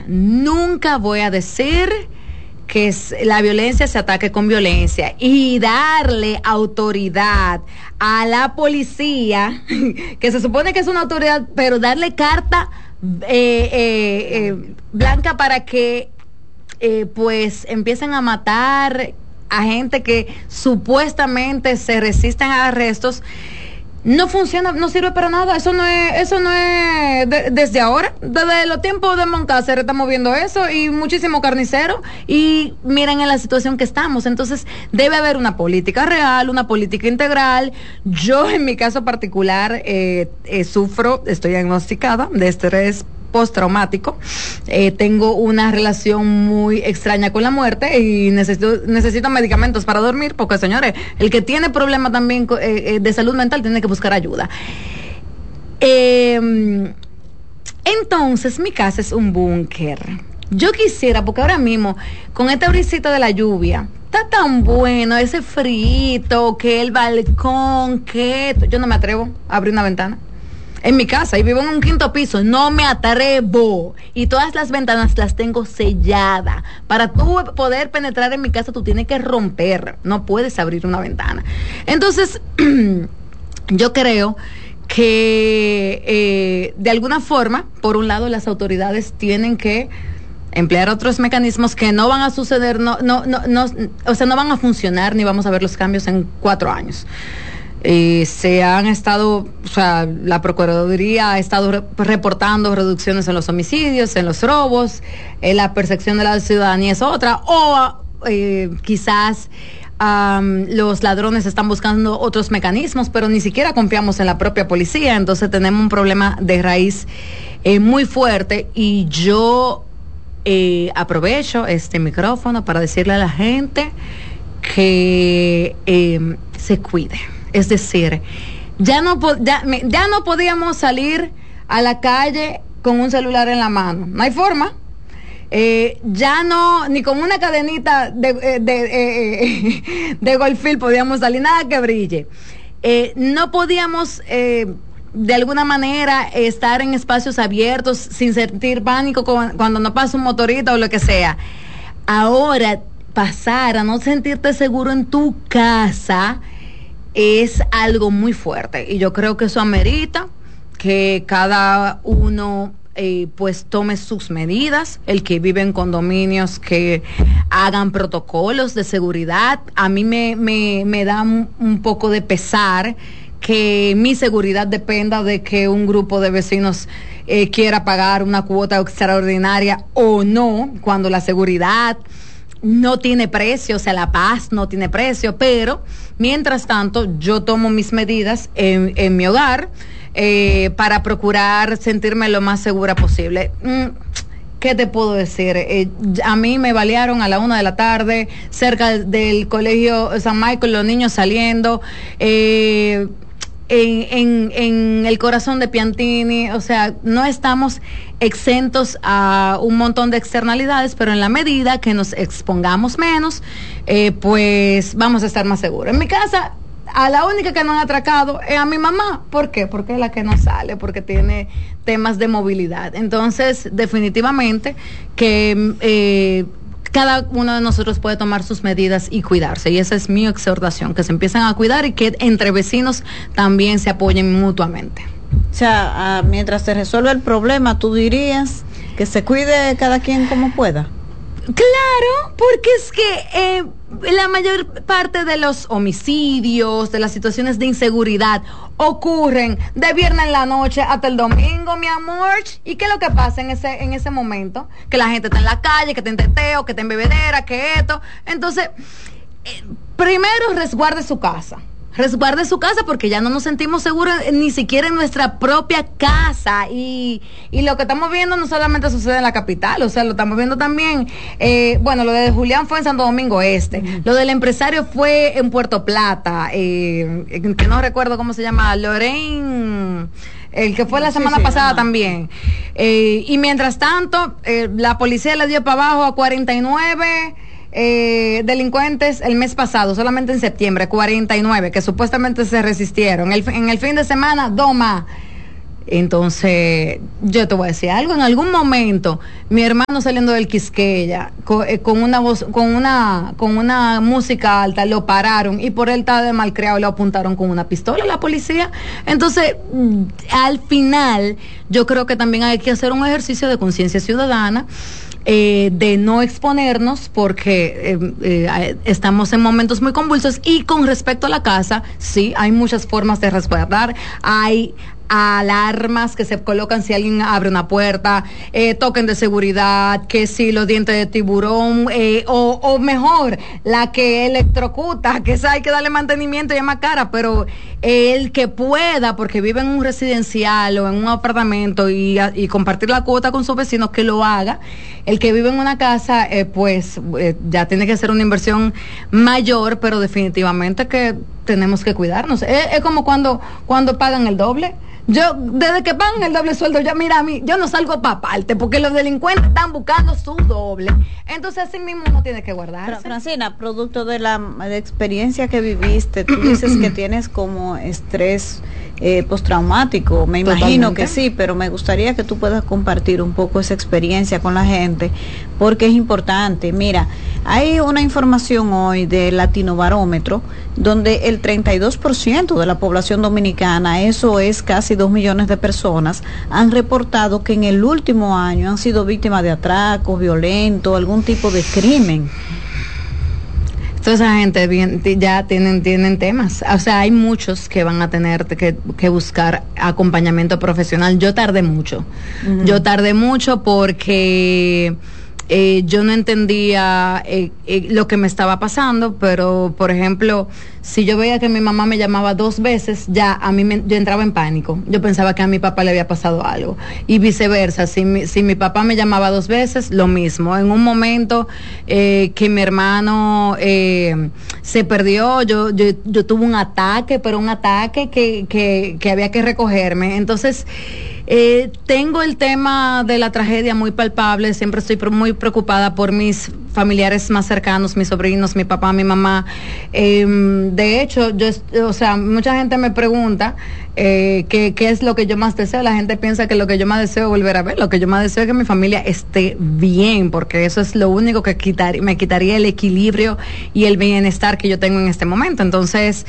nunca voy a decir que la violencia se ataque con violencia, y darle autoridad a la policía, que se supone que es una autoridad, pero darle carta blanca para que pues empiecen a matar a gente que supuestamente se resisten a arrestos. No funciona, no sirve para nada. Eso no es desde ahora, desde los tiempos de Moncácer estamos viendo eso, y muchísimo carnicero, y miren en la situación que estamos. Entonces debe haber una política real, una política integral. Yo en mi caso particular estoy diagnosticada de estrés postraumático, tengo una relación muy extraña con la muerte y necesito medicamentos para dormir, porque señores, el que tiene problemas también de salud mental tiene que buscar ayuda. Entonces mi casa es un búnker. Yo quisiera, porque ahora mismo con esta brisita de la lluvia está tan bueno ese frito, que el balcón, que yo no me atrevo a abrir una ventana en mi casa, y vivo en un 5º piso, no me atrevo, y todas las ventanas las tengo selladas. Para tú poder penetrar en mi casa, tú tienes que romper, no puedes abrir una ventana. Entonces yo creo que de alguna forma, por un lado, las autoridades tienen que emplear otros mecanismos que no van a suceder, o sea, no van a funcionar, ni vamos a ver los cambios en 4 años. Se han estado, o sea, la Procuraduría ha estado reportando reducciones en los homicidios, en los robos, la percepción de la ciudadanía es otra, o quizás los ladrones están buscando otros mecanismos, pero ni siquiera confiamos en la propia policía. Entonces tenemos un problema de raíz muy fuerte, y yo aprovecho este micrófono para decirle a la gente que se cuide. Es decir, ya no podíamos salir a la calle con un celular en la mano. No hay forma. Ya no, ni con una cadenita de golfil podíamos salir, nada que brille. No podíamos de alguna manera estar en espacios abiertos sin sentir pánico cuando nos pasa un motorista o lo que sea. Ahora, pasar a no sentirte seguro en tu casa es algo muy fuerte, y yo creo que eso amerita que cada uno pues tome sus medidas. El que vive en condominios, que hagan protocolos de seguridad. A mí me da un poco de pesar que mi seguridad dependa de que un grupo de vecinos quiera pagar una cuota extraordinaria o no, cuando la seguridad no tiene precio, o sea, la paz no tiene precio. Pero mientras tanto yo tomo mis medidas en mi hogar para procurar sentirme lo más segura posible. ¿Qué te puedo decir? A mí me balearon a la 1 de la tarde cerca del colegio San Michael, los niños saliendo en el corazón de Piantini. O sea, no estamos exentos a un montón de externalidades, pero en la medida que nos expongamos menos, pues vamos a estar más seguros. En mi casa, a la única que no han atracado es a mi mamá. ¿Por qué? Porque es la que no sale, porque tiene temas de movilidad. Entonces, definitivamente que cada uno de nosotros puede tomar sus medidas y cuidarse, y esa es mi exhortación, que se empiecen a cuidar y que entre vecinos también se apoyen mutuamente. O sea, mientras se resuelve el problema, tú dirías que se cuide cada quien como pueda. Claro, porque es que la mayor parte de los homicidios, de las situaciones de inseguridad, ocurren de viernes en la noche hasta el domingo, mi amor. ¿Y qué es lo que pasa en ese momento? Que la gente está en la calle, que está en teteo, que está en bebedera, que esto. Entonces, primero resguarde su casa. Resguarde su casa, porque ya no nos sentimos seguros ni siquiera en nuestra propia casa. Y lo que estamos viendo no solamente sucede en la capital, o sea, lo estamos viendo también. Bueno, lo de Julián fue en Santo Domingo Este. Lo del empresario fue en Puerto Plata, que no recuerdo cómo se llama, Lorraine, el que fue la semana pasada también. Y mientras tanto, la policía le dio para abajo a 49 delincuentes el mes pasado, solamente en septiembre, 49 que supuestamente se resistieron. En el fin de semana, 2 más. Entonces, yo te voy a decir algo, en algún momento, mi hermano saliendo del Quisqueya, con una voz, con una música alta, lo pararon, y por él estaba de malcriado, lo apuntaron con una pistola a la policía. Entonces, al final, yo creo que también hay que hacer un ejercicio de conciencia ciudadana, de no exponernos, porque estamos en momentos muy convulsos. Y con respecto a la casa, sí, hay muchas formas de resguardar. Hay alarmas que se colocan si alguien abre una puerta, token de seguridad, que si los dientes de tiburón, o mejor, la que electrocuta, que esa hay que darle mantenimiento y es más cara, pero el que pueda, porque vive en un residencial o en un apartamento y compartir la cuota con sus vecinos, que lo haga. El que vive en una casa, ya tiene que ser una inversión mayor, pero definitivamente que tenemos que cuidarnos. Es como cuando pagan el doble. Yo, desde que pagan el doble sueldo, yo no salgo para parte, porque los delincuentes están buscando su doble. Entonces, así mismo uno tiene que guardarse. Francina, producto de la experiencia que viviste, tú dices que tienes como estrés postraumático. Me imagino que sí, pero me gustaría que tú puedas compartir un poco esa experiencia con la gente, porque es importante. Mira, hay una información hoy de Latinobarómetro, donde el 32% de la población dominicana, eso es casi 2 millones de personas, han reportado que en el último año han sido víctimas de atracos violentos, algún tipo de crimen. Toda esa gente ya tienen temas. O sea, hay muchos que van a tener que buscar acompañamiento profesional. Yo tardé mucho. Yo tardé mucho porque yo no entendía lo que me estaba pasando, pero, por ejemplo, si yo veía que mi mamá me llamaba 2 veces, ya yo entraba en pánico. Yo pensaba que a mi papá le había pasado algo. Y viceversa, si mi papá me llamaba 2 veces, lo mismo. En un momento que mi hermano se perdió, yo tuve un ataque, pero un ataque que había que recogerme. Entonces, tengo el tema de la tragedia muy palpable. Siempre estoy muy preocupada por mis familiares más cercanos, mis sobrinos, mi papá, mi mamá. De hecho, mucha gente me pregunta qué es lo que yo más deseo. La gente piensa que lo que yo más deseo es volver a ver. Lo que yo más deseo es que mi familia esté bien, porque eso es lo único que me quitaría el equilibrio y el bienestar que yo tengo en este momento. Entonces,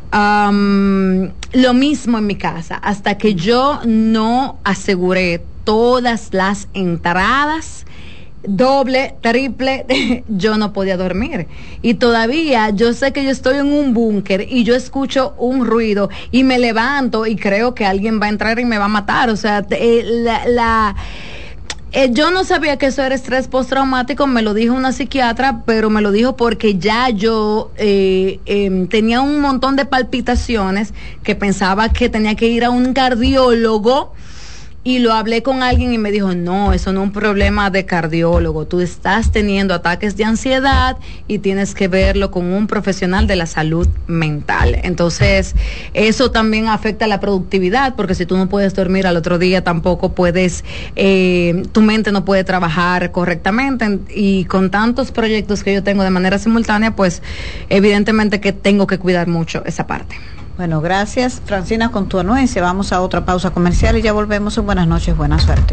lo mismo en mi casa. Hasta que yo no aseguré todas las entradas, doble, triple, yo no podía dormir. Y todavía yo sé que yo estoy en un búnker y yo escucho un ruido y me levanto y creo que alguien va a entrar y me va a matar. O sea, yo no sabía que eso era estrés postraumático. Me lo dijo una psiquiatra, pero me lo dijo porque ya yo tenía un montón de palpitaciones, que pensaba que tenía que ir a un cardiólogo. Y lo hablé con alguien y me dijo, no, eso no es un problema de cardiólogo, tú estás teniendo ataques de ansiedad y tienes que verlo con un profesional de la salud mental. Entonces, eso también afecta la productividad, porque si tú no puedes dormir al otro día, tampoco puedes, tu mente no puede trabajar correctamente. Y con tantos proyectos que yo tengo de manera simultánea, pues evidentemente que tengo que cuidar mucho esa parte. Bueno, gracias, Francina, con tu anuencia. Vamos a otra pausa comercial y ya volvemos en Buenas noches, buena suerte.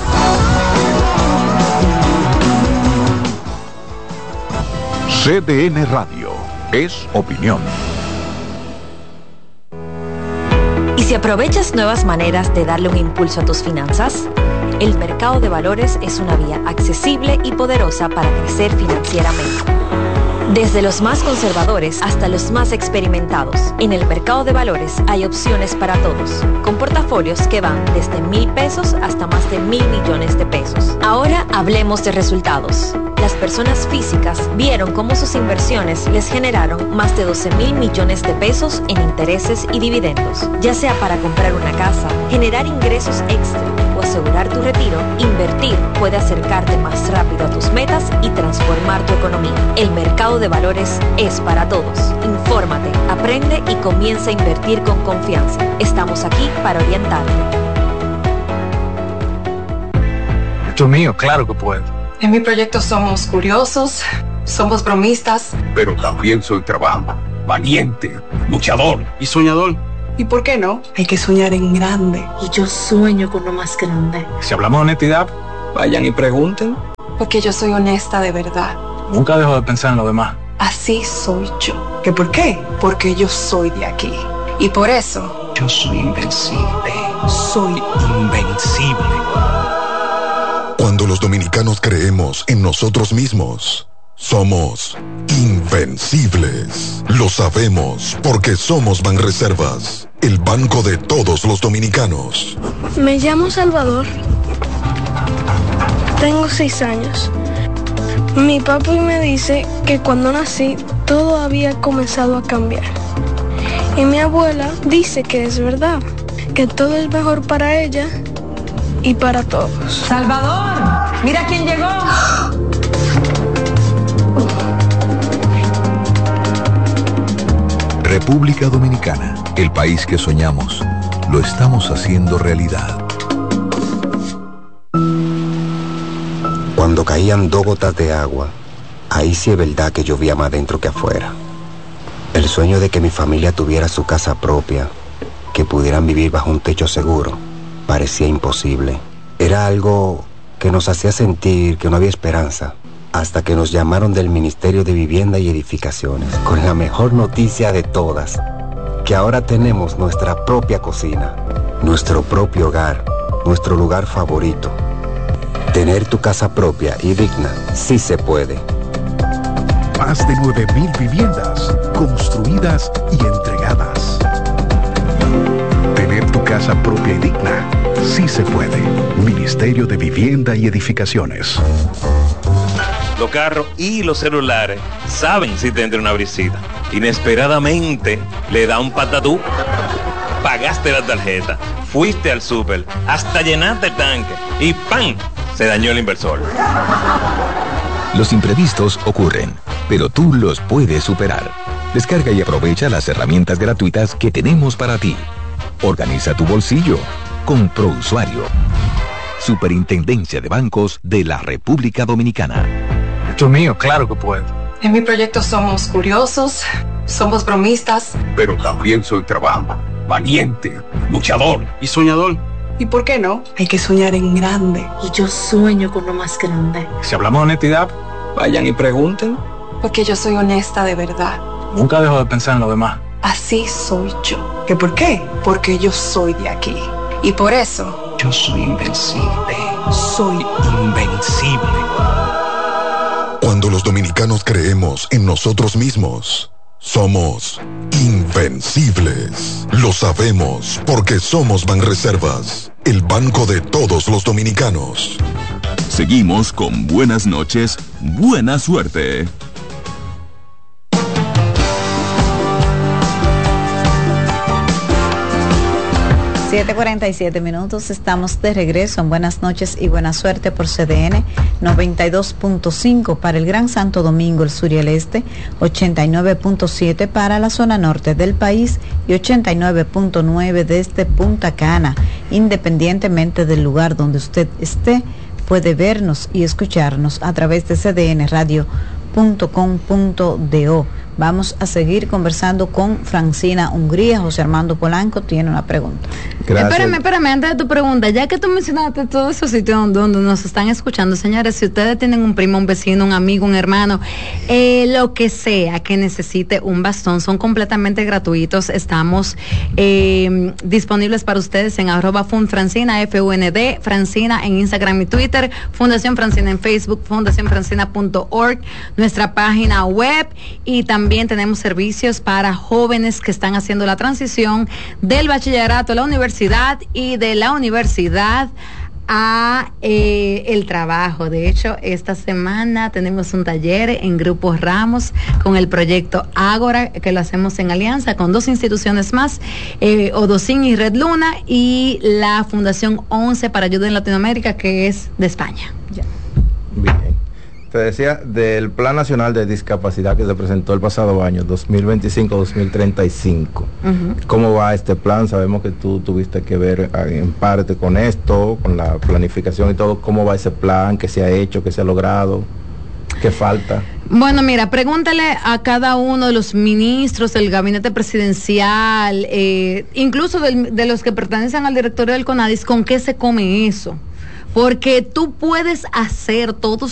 CDN Radio es opinión. ¿Y si aprovechas nuevas maneras de darle un impulso a tus finanzas? El mercado de valores es una vía accesible y poderosa para crecer financieramente. Desde los más conservadores hasta los más experimentados, en el mercado de valores hay opciones para todos, con portafolios que van desde $1,000 hasta más de $1,000 millones. Ahora hablemos de resultados. Las personas físicas vieron cómo sus inversiones les generaron más de $12,000 millones en intereses y dividendos. Ya sea para comprar una casa, generar ingresos extra o asegurar tu retiro, invertir puede acercarte más rápido a tus metas y transformar tu economía. El mercado de valores es para todos. Infórmate, aprende y comienza a invertir con confianza. Estamos aquí para orientarte. Esto es mío, claro que puedo. En mi proyecto somos curiosos, somos bromistas. Pero también soy trabajo, valiente, luchador y soñador. ¿Y por qué no? Hay que soñar en grande. Y yo sueño con lo más grande. Si hablamos de honestidad, vayan y pregunten. Porque yo soy honesta de verdad. Nunca dejo de pensar en lo demás. Así soy yo. ¿Que por qué? Porque yo soy de aquí. Y por eso... yo soy invencible. Soy invencible. Cuando los dominicanos creemos en nosotros mismos, somos invencibles. Lo sabemos porque somos Banreservas, el banco de todos los dominicanos. Me llamo Salvador. Tengo 6 años. Mi papi me dice que cuando nací todo había comenzado a cambiar. Y mi abuela dice que es verdad, que todo es mejor para ella y para todos. Salvador, mira quién llegó. República Dominicana, el país que soñamos, lo estamos haciendo realidad. Cuando caían 2 gotas de agua, ahí sí es verdad que llovía más dentro que afuera. El sueño de que mi familia tuviera su casa propia, que pudieran vivir bajo un techo seguro, parecía imposible. Era algo que nos hacía sentir que no había esperanza, hasta que nos llamaron del Ministerio de Vivienda y Edificaciones, con la mejor noticia de todas, que ahora tenemos nuestra propia cocina, nuestro propio hogar, nuestro lugar favorito. Tener tu casa propia y digna, sí se puede. Más de 9,000 viviendas construidas y entregadas. Tener tu casa propia y digna, sí se puede. Ministerio de Vivienda y Edificaciones. Los carros y los celulares saben si te entra una brisita. Inesperadamente le da un patatú. Pagaste la tarjeta, fuiste al súper, hasta llenaste el tanque y ¡pam! Se dañó el inversor. Los imprevistos ocurren, pero tú los puedes superar. Descarga y aprovecha las herramientas gratuitas que tenemos para ti. Organiza tu bolsillo con ProUsuario. Superintendencia de Bancos de la República Dominicana. Esto es mío, claro que puedo. En mi proyecto somos curiosos, somos bromistas. Pero también soy trabajo, valiente, luchador y soñador. ¿Y por qué no? Hay que soñar en grande. Y yo sueño con lo más grande. Si hablamos de honestidad, vayan y pregunten. Porque yo soy honesta de verdad. Nunca dejo de pensar en lo demás. Así soy yo. ¿Que por qué? Porque yo soy de aquí. Y por eso... yo soy invencible. Soy invencible. Cuando los dominicanos creemos en nosotros mismos, somos invencibles. Lo sabemos porque somos Banreservas, el banco de todos los dominicanos. Seguimos con Buenas noches, buena suerte. 7:47 minutos, estamos de regreso en Buenas noches y buena suerte por CDN 92.5 para el Gran Santo Domingo, el sur y el este, 89.7 para la zona norte del país y 89.9 desde Punta Cana. Independientemente del lugar donde usted esté, puede vernos y escucharnos a través de cdnradio.com.do. Vamos a seguir conversando con Francina Hungría. José Armando Polanco tiene una pregunta. Gracias. Espérame, antes de tu pregunta, ya que tú mencionaste todos esos sitios donde nos están escuchando, señores, si ustedes tienen un primo, un vecino, un amigo, un hermano, lo que sea que necesite un bastón, son completamente gratuitos. Estamos disponibles para ustedes en @funfrancina, FUND, Francina en Instagram y Twitter, Fundación Francina en Facebook, fundacionfrancina.org, nuestra página web, y también tenemos servicios para jóvenes que están haciendo la transición del bachillerato a la universidad y de la universidad a el trabajo. De hecho, esta semana tenemos un taller en Grupo Ramos con el proyecto Ágora, que lo hacemos en alianza con 2 instituciones más, Odocin y Red Luna, y la Fundación 11 para Ayuda en Latinoamérica, que es de España. Ya. Bien. Te decía del Plan Nacional de Discapacidad que se presentó el pasado año, 2025-2035. ¿Cómo va este plan? Sabemos que tú tuviste que ver en parte con esto, con la planificación y todo. ¿Cómo va ese plan? ¿Qué se ha hecho? ¿Qué se ha logrado? ¿Qué falta? Bueno, mira, pregúntale a cada uno de los ministros del gabinete presidencial, incluso de los que pertenecen al directorio del CONADIS, con qué se come eso. Porque tú puedes hacer todos